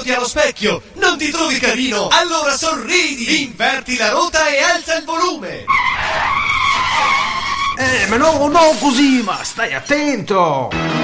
Guardati allo specchio, non ti trovi carino? Allora sorridi, inverti la ruota e alza il volume. Ma no così, ma stai attento.